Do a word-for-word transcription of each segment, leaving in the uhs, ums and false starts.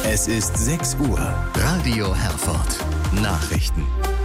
Es ist sechs Uhr. Radio Herford. Nachrichten.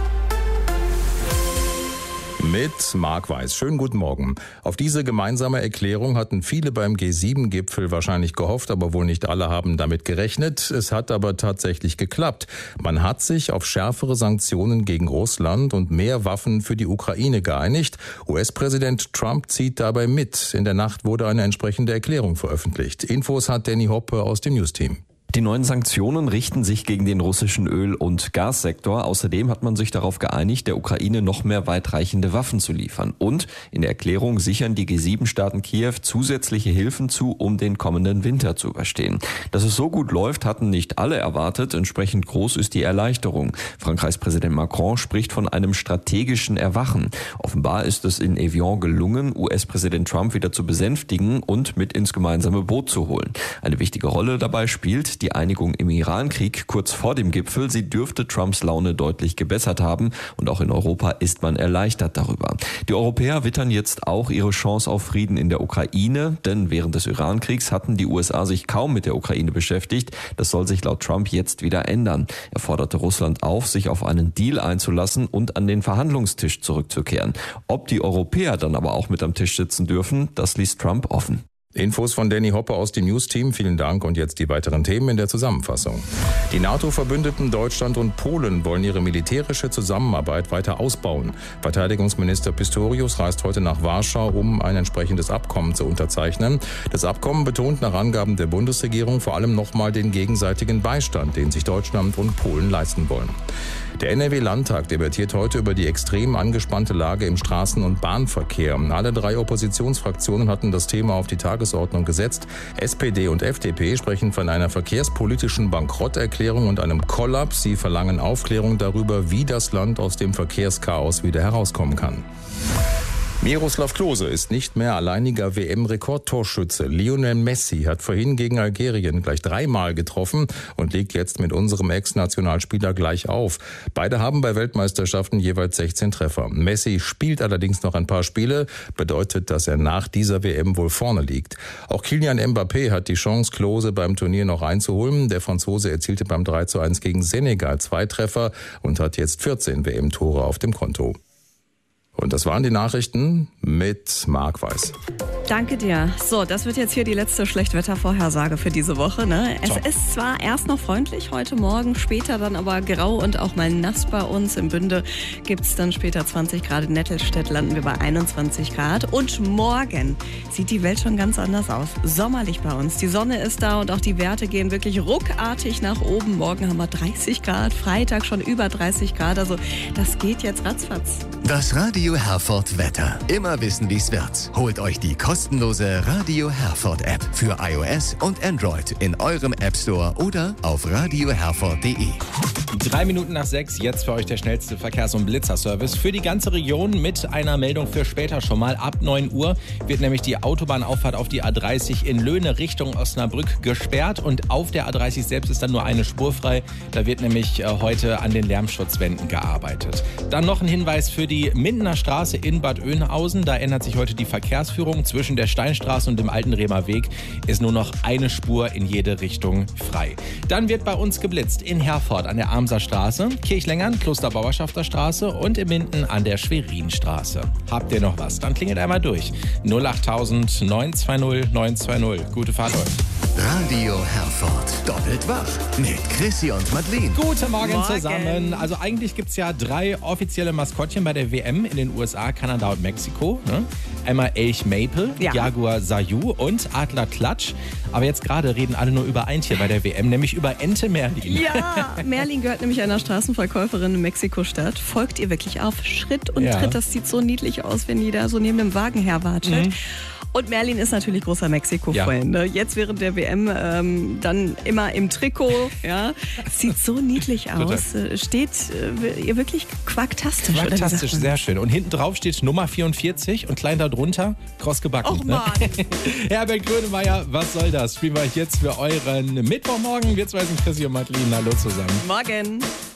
Mit Marc Weiß. Schönen guten Morgen. Auf diese gemeinsame Erklärung hatten viele beim G sieben Gipfel wahrscheinlich gehofft, aber wohl nicht alle haben damit gerechnet. Es hat aber tatsächlich geklappt. Man hat sich auf schärfere Sanktionen gegen Russland und mehr Waffen für die Ukraine geeinigt. U S-Präsident Trump zieht dabei mit. In der Nacht wurde eine entsprechende Erklärung veröffentlicht. Infos hat Danny Hoppe aus dem News-Team. Die neuen Sanktionen richten sich gegen den russischen Öl- und Gassektor. Außerdem hat man sich darauf geeinigt, der Ukraine noch mehr weitreichende Waffen zu liefern. Und in der Erklärung sichern die G sieben Staaten Kiew zusätzliche Hilfen zu, um den kommenden Winter zu überstehen. Dass es so gut läuft, hatten nicht alle erwartet. Entsprechend groß ist die Erleichterung. Frankreichs Präsident Macron spricht von einem strategischen Erwachen. Offenbar ist es in Evian gelungen, U S-Präsident Trump wieder zu besänftigen und mit ins gemeinsame Boot zu holen. Eine wichtige Rolle dabei spielt die Die Einigung im Irankrieg kurz vor dem Gipfel. Sie dürfte Trumps Laune deutlich gebessert haben und auch in Europa ist man erleichtert darüber. Die Europäer wittern jetzt auch ihre Chance auf Frieden in der Ukraine, denn während des Irankriegs hatten die U S A sich kaum mit der Ukraine beschäftigt. Das soll sich laut Trump jetzt wieder ändern. Er forderte Russland auf, sich auf einen Deal einzulassen und an den Verhandlungstisch zurückzukehren. Ob die Europäer dann aber auch mit am Tisch sitzen dürfen, das ließ Trump offen. Infos von Danny Hoppe aus dem News-Team. Vielen Dank und jetzt die weiteren Themen in der Zusammenfassung. Die NATO-Verbündeten Deutschland und Polen wollen ihre militärische Zusammenarbeit weiter ausbauen. Verteidigungsminister Pistorius reist heute nach Warschau, um ein entsprechendes Abkommen zu unterzeichnen. Das Abkommen betont nach Angaben der Bundesregierung vor allem nochmal den gegenseitigen Beistand, den sich Deutschland und Polen leisten wollen. Der N R W-Landtag debattiert heute über die extrem angespannte Lage im Straßen- und Bahnverkehr. Alle drei Oppositionsfraktionen hatten das Thema auf die Tagesordnung gesetzt. S P D und F D P sprechen von einer verkehrspolitischen Bankrotterklärung und einem Kollaps. Sie verlangen Aufklärung darüber, wie das Land aus dem Verkehrschaos wieder herauskommen kann. Miroslav Klose ist nicht mehr alleiniger W M-Rekordtorschütze. Lionel Messi hat vorhin gegen Algerien gleich dreimal getroffen und liegt jetzt mit unserem Ex-Nationalspieler gleich auf. Beide haben bei Weltmeisterschaften jeweils sechzehn Treffer. Messi spielt allerdings noch ein paar Spiele, bedeutet, dass er nach dieser W M wohl vorne liegt. Auch Kylian Mbappé hat die Chance, Klose beim Turnier noch einzuholen. Der Franzose erzielte beim drei zu eins gegen Senegal zwei Treffer und hat jetzt vierzehn W M-Tore auf dem Konto. Und das waren die Nachrichten mit Marc Weiß. Danke dir. So, das wird jetzt hier die letzte Schlechtwettervorhersage für diese Woche. Ne? Es Ciao. Ist zwar erst noch freundlich heute Morgen, später dann aber grau und auch mal nass bei uns. Im Bünde gibt es dann später zwanzig Grad. In Nettelstedt landen wir bei einundzwanzig Grad. Und morgen sieht die Welt schon ganz anders aus. Sommerlich bei uns. Die Sonne ist da und auch die Werte gehen wirklich ruckartig nach oben. Morgen haben wir dreißig Grad, Freitag schon über dreißig Grad. Also das geht jetzt ratzfatz. Das Radio Herford Wetter. Immer wissen, wie es wird. Holt euch die kostenlose Radio Herford App für iOS und Android in eurem App Store oder auf radio herford punkt de. Drei Minuten nach sechs, jetzt für euch der schnellste Verkehrs- und Blitzerservice für die ganze Region mit einer Meldung für später schon mal. Ab neun Uhr wird nämlich die Autobahnauffahrt auf die A dreißig in Löhne Richtung Osnabrück gesperrt und auf der A dreißig selbst ist dann nur eine Spur frei. Da wird nämlich heute an den Lärmschutzwänden gearbeitet. Dann noch ein Hinweis für die Mindener Straße in Bad Oeynhausen. Da ändert sich heute die Verkehrsführung. Zwischen der Steinstraße und dem Alten Bremer Weg ist nur noch eine Spur in jede Richtung frei. Dann wird bei uns geblitzt in Herford an der Amser Straße, Kirchlengern, Klosterbauerschafter Straße und in Minden an der Schwerinstraße. Habt ihr noch was? Dann klingelt einmal durch. null achttausend neun zwei null neun zwei null. Gute Fahrt euch. Radio Herford. Doppelt wach mit Chrissy und Madeleine. Guten Morgen, Morgen zusammen. Also eigentlich gibt es ja drei offizielle Maskottchen bei der W M in den U S A, Kanada und Mexiko. Ne? Einmal Elch Maple, ja. Jaguar Sayu und Adler Klatsch. Aber jetzt gerade reden alle nur über ein Tier bei der W M, nämlich über Ente Merlin. Ja, Merlin gehört nämlich einer Straßenverkäuferin in Mexiko-Stadt. Folgt ihr wirklich auf Schritt und Ja. Tritt. Das sieht so niedlich aus, wenn die da so neben dem Wagen herwatschelt. Mhm. Und Merlin ist natürlich großer Mexiko-Fan. Ne? Jetzt während der W M ähm, dann immer im Trikot. Ja, sieht so niedlich aus. Äh, Steht äh, ihr wirklich quacktastisch. oder wie sagt Fantastisch, man? sehr schön. Und hinten drauf steht Nummer vierundvierzig und klein darunter kross gebacken. Och Mann. Ne? Herbert Grönemeyer, was soll das? Spielen wir euch jetzt für euren Mittwochmorgen. Wir zwei sind Chrissy und Madeleine. Hallo zusammen. Morgen.